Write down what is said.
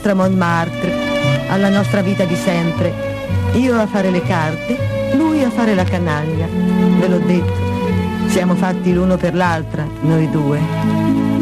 nostra Montmartre, alla nostra vita di sempre. Io a fare le carte, lui a fare la canaglia. Ve l'ho detto, siamo fatti l'uno per l'altra, noi due.